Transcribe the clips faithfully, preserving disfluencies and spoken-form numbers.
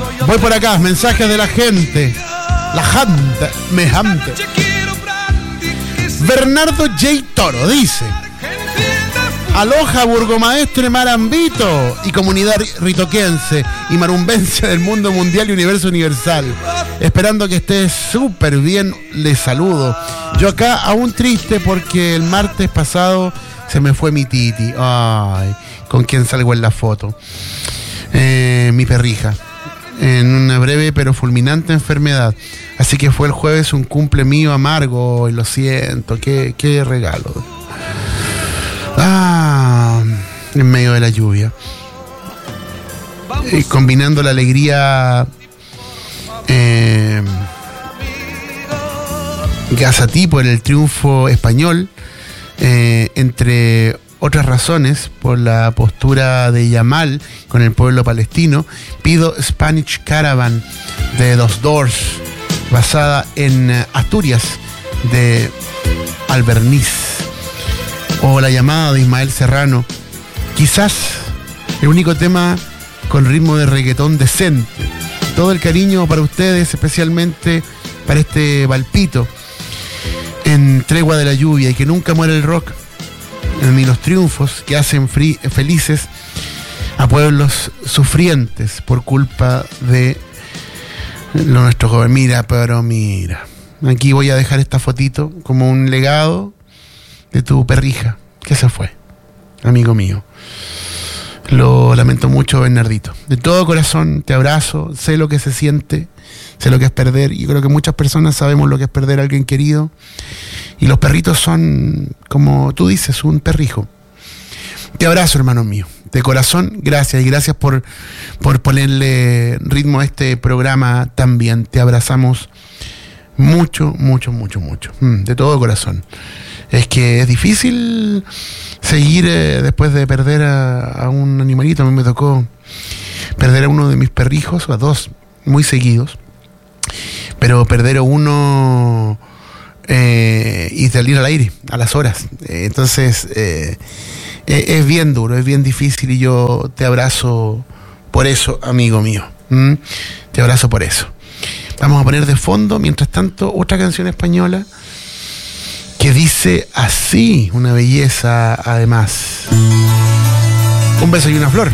Voy por acá, mensajes de la gente. La gente, me gente. Bernardo J. Toro dice: aloja burgomaestre Marambito y comunidad ritoquense y marumbense del mundo mundial y universo universal. Esperando que estés súper bien, les saludo. Yo acá aún triste porque el martes pasado se me fue mi titi. Ay, con quien salgo en la foto. Eh, mi perrija. En una breve pero fulminante enfermedad. Así que fue el jueves un cumple mío amargo y lo siento. Qué, qué regalo. Ah, en medio de la lluvia. Y combinando la alegría eh, Gazatí por el triunfo español, eh, entre otras razones, por la postura de Yamal con el pueblo palestino, pido Spanish Caravan de Los Doors, basada en Asturias de Alberniz, o La llamada de Ismael Serrano, quizás el único tema con ritmo de reggaetón decente. Todo el cariño para ustedes, especialmente para este Valpito, en tregua de la lluvia, y que nunca muere el rock, ni los triunfos que hacen free, felices a pueblos sufrientes por culpa de lo nuestro joven. Mira, pero mira, aquí voy a dejar esta fotito como un legado de tu perrija que se fue, amigo mío. Lo lamento mucho, Bernardito. De todo corazón te abrazo, sé lo que se siente, sé lo que es perder, y creo que muchas personas sabemos lo que es perder a alguien querido, y los perritos son, como tú dices, un perrijo. Te abrazo, hermano mío, de corazón, gracias, y gracias por, por ponerle ritmo a este programa también. Te abrazamos mucho, mucho, mucho, mucho, de todo corazón. Es que es difícil seguir eh, después de perder a, a un animalito. A mí me tocó perder a uno de mis perrijos, o a dos, muy seguidos. Pero perder a uno eh, y salir al aire a las horas. Eh, entonces, eh, eh, es bien duro, es bien difícil, y yo te abrazo por eso, amigo mío. ¿Mm? Te abrazo por eso. Vamos a poner de fondo, mientras tanto, otra canción española que dice así, una belleza además. Un beso y una flor.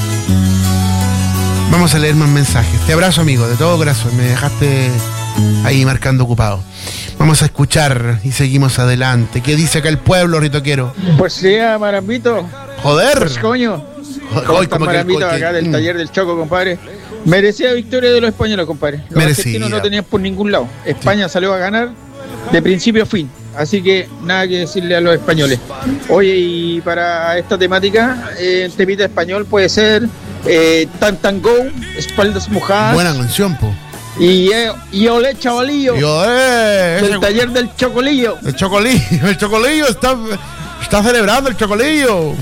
Vamos a leer más mensajes. Te abrazo, amigo, de todo corazón. Me dejaste ahí marcando ocupado. Vamos a escuchar y seguimos adelante. ¿Qué dice acá el pueblo, ritoquero? Pues sí, Marambito. Joder. Pues coño. ¿Cómo estás, Marambito, acá del taller del Choco, compadre? Merecía victoria de los españoles, compadre. Los Merecía. argentinos no tenían por ningún lado. España sí salió a ganar de principio a fin. Así que nada que decirle a los españoles. Oye, y para esta temática, eh, el temita español puede ser eh, Tan Tan Go, Espaldas Mojadas. Buena canción, po. Y, eh, y Olé Chavalillo. Yo, eh, del ese, taller del Chocolillo. El Chocolillo, el Chocolillo está, está celebrando el Chocolillo.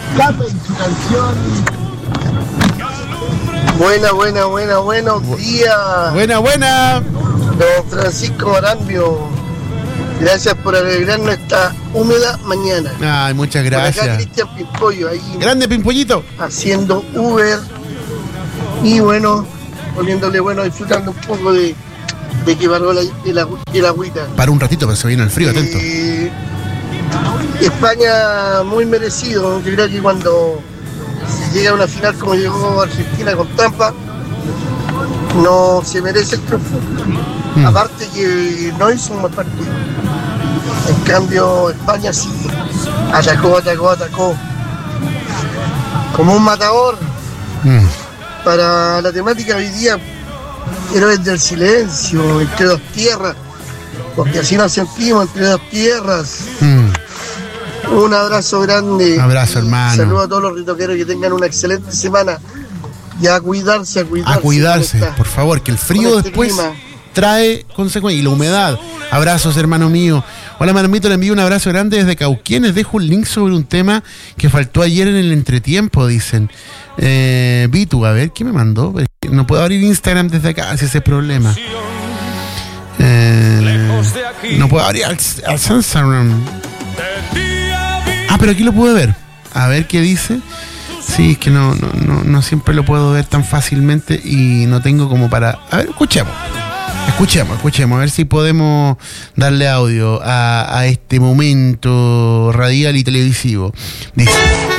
Buena, buena, buena, buenos días. Buena, buena. Don Francisco Marambio. Gracias por alegrarnos esta húmeda mañana. Ay, muchas gracias. Por acá Cristian Pimpollo, ahí. Grande Pimpollito. Haciendo Uber. Y bueno, poniéndole bueno, disfrutando un poco de, de que paró la, el, el agüita. Para un ratito, pero se viene el frío, atento. Eh, España muy merecido. Yo creo que cuando se llega a una final como llegó Argentina con trampa, no se merece el triunfo. Mm. Aparte que no hizo un buen partido. En cambio, España sí atacó, atacó, atacó. Como un matador. Mm. Para la temática hoy día, héroes del silencio, entre dos tierras. Porque así nos sentimos, entre dos tierras. Mm. Un abrazo grande. Un abrazo, hermano. Saludos a todos los ritoqueros, que tengan una excelente semana. Y a cuidarse, a cuidarse. A cuidarse, por favor, que el frío este después clima trae consecuencias. Y la humedad. Abrazos, hermano mío. Hola, Marambito, le envío un abrazo grande desde Cauquén. Les dejo un link sobre un tema que faltó ayer en el entretiempo, dicen. Eh, Vitu, a ver, ¿qué me mandó? No puedo abrir Instagram desde acá, si ese es el problema. Eh, no puedo abrir al, al Instagram. Ah, pero aquí lo pude ver. A ver qué dice. Sí, es que no, no, no, no siempre lo puedo ver tan fácilmente y no tengo como para... A ver, escuchemos. Escuchemos, escuchemos, a ver si podemos darle audio a, a este momento radial y televisivo. Dice...